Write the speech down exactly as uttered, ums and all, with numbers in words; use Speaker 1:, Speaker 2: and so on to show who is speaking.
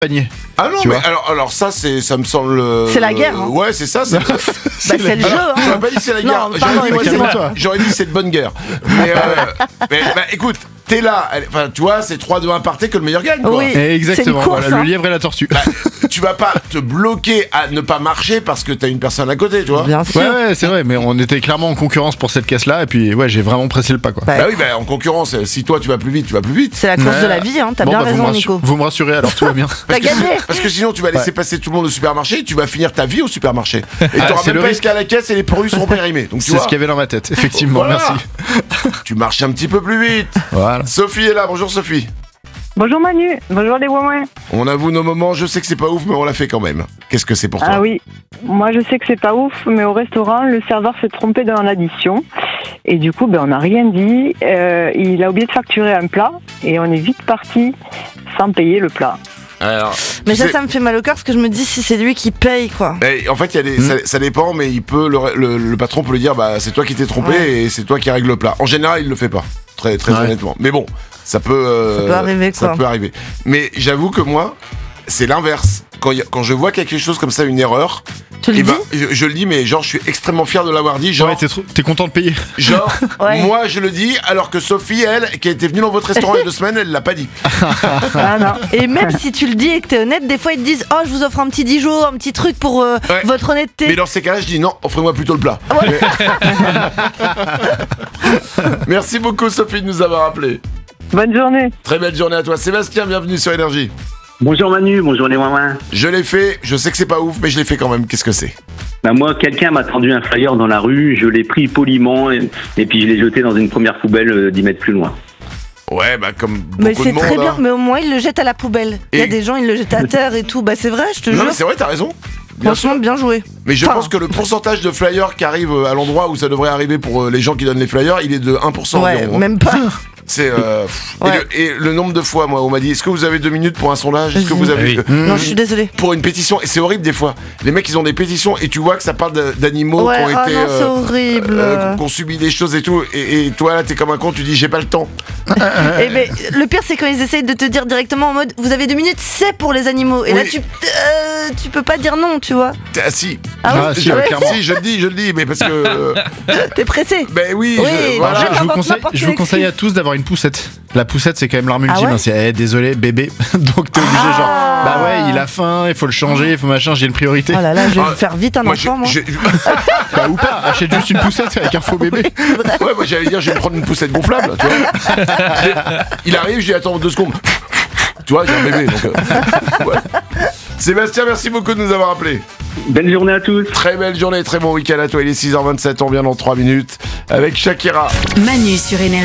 Speaker 1: panier.
Speaker 2: Ah non,
Speaker 1: Tu
Speaker 2: mais
Speaker 1: vois.
Speaker 2: alors, alors ça, c'est, ça me semble. euh,
Speaker 3: C'est la guerre, hein.
Speaker 2: Ouais, c'est ça. C'est,
Speaker 3: Bah, c'est le jeu,
Speaker 2: alors,
Speaker 3: hein.
Speaker 2: j'aurais pas dit c'est la
Speaker 3: Non,
Speaker 2: guerre.
Speaker 3: pardon,
Speaker 2: J'aurais dit, moi, c'est
Speaker 3: excuse-moi.
Speaker 2: la- j'aurais dit c'est de bonne guerre. Mais, euh, mais bah, écoute, t'es là. elle- Enfin, tu vois, c'est trois deux un parté que le meilleur gagne, quoi.
Speaker 3: Oui.
Speaker 1: Exactement,
Speaker 3: C'est une course,
Speaker 1: voilà,
Speaker 3: hein.
Speaker 1: le lièvre et la tortue.
Speaker 2: Bah, tu vas pas te bloquer à ne pas marcher parce que t'as une personne à côté, tu vois.
Speaker 3: Bien sûr.
Speaker 1: Ouais, ouais, c'est vrai, mais on était clairement en concurrence pour cette caisse-là, et puis ouais, j'ai vraiment pressé le pas, quoi.
Speaker 3: Bah,
Speaker 2: Bah oui, bah en concurrence, si toi tu vas plus vite, tu vas plus vite.
Speaker 3: C'est la course
Speaker 1: Ouais.
Speaker 3: de la vie, hein. T'as
Speaker 1: Bon,
Speaker 3: bien
Speaker 1: bah, vous me
Speaker 3: raison,
Speaker 1: rassurez-
Speaker 3: Nico.
Speaker 1: Vous me rassurez, alors tout va bien.
Speaker 3: T'as gagné.
Speaker 2: Parce que sinon tu vas laisser
Speaker 1: Ouais.
Speaker 2: passer tout le monde au supermarché et tu vas finir ta vie au supermarché. Et
Speaker 1: Ah,
Speaker 2: t'auras
Speaker 1: c'est
Speaker 2: même
Speaker 1: le
Speaker 2: pas
Speaker 1: risque.
Speaker 2: esqué à la caisse et les produits seront périmés. Donc tu
Speaker 1: C'est
Speaker 2: vois,
Speaker 1: ce qu'il y avait dans ma tête, effectivement,
Speaker 2: Voilà.
Speaker 1: merci.
Speaker 2: tu marches un petit peu plus vite.
Speaker 1: Voilà.
Speaker 2: Sophie est là, bonjour Sophie.
Speaker 4: Bonjour Manu, bonjour les Wouin.
Speaker 2: On avoue nos moments, je sais que c'est pas ouf mais on l'a fait quand même. Qu'est-ce que c'est pour toi?
Speaker 4: Ah oui, moi je sais que c'est pas ouf, mais au restaurant, le serveur s'est trompé dans l'addition. Et du coup, ben, on n'a rien dit. Euh, il a oublié de facturer un plat et on est vite parti sans payer le plat.
Speaker 2: Alors,
Speaker 3: Mais
Speaker 2: tu
Speaker 3: ça,
Speaker 2: sais-
Speaker 3: ça me fait mal au cœur parce que je me dis si c'est lui qui paye, quoi.
Speaker 2: Eh, en fait, il y a des,
Speaker 1: Hmm.
Speaker 2: ça, ça dépend, mais il peut le, le- le patron peut lui dire bah c'est toi qui t'es trompé
Speaker 3: Ouais.
Speaker 2: et c'est toi qui règle le plat. En général, il le fait pas, très très
Speaker 1: Ouais.
Speaker 2: honnêtement. Mais bon, ça peut, euh,
Speaker 3: Ça peut arriver,
Speaker 2: ça
Speaker 3: quoi.
Speaker 2: peut arriver. Mais j'avoue que moi, c'est l'inverse. Quand, il y a- quand je vois quelque chose comme ça, une erreur,
Speaker 3: Tu le
Speaker 2: eh
Speaker 3: dis
Speaker 2: ben, je, je le dis, mais genre je suis extrêmement fier de l'avoir dit. Genre,
Speaker 1: Ouais, t'es, trop- t'es content de payer.
Speaker 2: genre
Speaker 3: Ouais.
Speaker 2: moi je le dis, alors que Sophie, elle, qui était venue dans votre restaurant il y a deux semaines, elle l'a pas dit.
Speaker 4: Ah non.
Speaker 3: Et même si tu le dis et que t'es honnête, des fois ils te disent oh je vous offre un petit Dijon, un petit truc pour euh,
Speaker 2: Ouais.
Speaker 3: votre honnêteté.
Speaker 2: Mais dans ces cas-là, je dis non, offrez-moi plutôt le plat. Merci beaucoup Sophie de nous avoir appelé.
Speaker 4: Bonne journée.
Speaker 2: Très belle journée à toi. Sébastien, bienvenue sur Énergie.
Speaker 5: Bonjour Manu, bonjour les Wouin.
Speaker 2: Je l'ai fait, je sais que c'est pas ouf, mais je l'ai fait quand même. Qu'est-ce que c'est?
Speaker 5: Bah moi, quelqu'un m'a tendu un flyer dans la rue, je l'ai pris poliment et, et puis je l'ai jeté dans une première poubelle euh, dix mètres plus loin.
Speaker 2: Ouais, bah comme beaucoup
Speaker 3: Mais
Speaker 2: de
Speaker 3: c'est
Speaker 2: monde.
Speaker 3: très bien,
Speaker 2: hein.
Speaker 3: mais au moins ils le jettent à la poubelle. Il y a
Speaker 2: Et-
Speaker 3: des gens, ils le jettent à terre et tout. Bah c'est vrai, je te
Speaker 2: Non,
Speaker 3: jure.
Speaker 2: mais c'est vrai, t'as raison. Bien sûr.
Speaker 3: Franchement, bien joué.
Speaker 2: Mais je
Speaker 3: Enfin,
Speaker 2: pense que le pourcentage de flyers qui arrivent à l'endroit où ça devrait arriver pour euh, les gens qui donnent les flyers, il est de un pour cent
Speaker 3: Ouais,
Speaker 2: environ.
Speaker 3: même pas.
Speaker 2: C'est euh, pff.
Speaker 3: Ouais.
Speaker 2: et, le, et le nombre de fois, moi, on m'a dit, est-ce que vous avez deux minutes pour un sondage? Est-ce que vous avez
Speaker 1: Oui.
Speaker 2: euh,
Speaker 3: Non, je suis désolée.
Speaker 2: pour une pétition? Et c'est horrible des fois. Les mecs, ils ont des pétitions et tu vois que ça parle de- d'animaux
Speaker 3: Ouais,
Speaker 2: qui ont
Speaker 3: oh
Speaker 2: été
Speaker 3: non, c'est
Speaker 2: euh,
Speaker 3: horrible.
Speaker 2: euh, qui ont subi des choses et tout. Et, et toi là, t'es comme un con, tu dis j'ai pas le temps.
Speaker 3: Et ben, le pire, c'est quand ils essayent de te dire directement en mode vous avez deux minutes, c'est pour les animaux. Et là,
Speaker 2: Oui.
Speaker 3: tu, euh, tu peux pas dire non, tu vois.
Speaker 2: T'es assis.
Speaker 3: Ah
Speaker 1: Ah,
Speaker 3: oui,
Speaker 1: si,
Speaker 2: je,
Speaker 1: ouais, clairement.
Speaker 2: si, je le dis, je le dis, mais parce que. euh,
Speaker 3: t'es pressé.
Speaker 2: ben oui,
Speaker 3: Oui,
Speaker 2: je,
Speaker 3: bah,
Speaker 2: voilà.
Speaker 3: je-
Speaker 1: je, vous
Speaker 3: t'inventes
Speaker 1: conseille,
Speaker 3: n'importe
Speaker 1: je vous
Speaker 3: quelle
Speaker 1: conseille à
Speaker 3: excuse.
Speaker 1: tous d'avoir une poussette. La poussette, c'est quand même l'arme
Speaker 3: Ah
Speaker 1: ultime.
Speaker 3: ouais
Speaker 1: hein, c'est eh, désolé, bébé. Donc t'es obligé,
Speaker 3: Ah.
Speaker 1: genre, bah ouais, il a faim, il faut le changer, il faut machin, j'ai une priorité.
Speaker 3: Oh là là, je vais
Speaker 2: Ah,
Speaker 3: me faire vite un
Speaker 2: Moi,
Speaker 3: enfant, moi.
Speaker 2: j'ai- j'ai-
Speaker 1: Bah, ou pas, achète juste une poussette avec un faux bébé.
Speaker 2: ouais, moi j'allais dire, je vais me prendre une poussette gonflable, tu vois. Il arrive, je dis attends deux secondes. Tu vois, j'ai un bébé. Donc, euh, ouais. Sébastien, merci beaucoup de nous avoir appelés.
Speaker 5: Belle journée à tous.
Speaker 2: Très belle journée, très bon week-end à toi. Il est six heures vingt-sept, on vient dans trois minutes avec Shakira.
Speaker 6: Manu sur Énergie.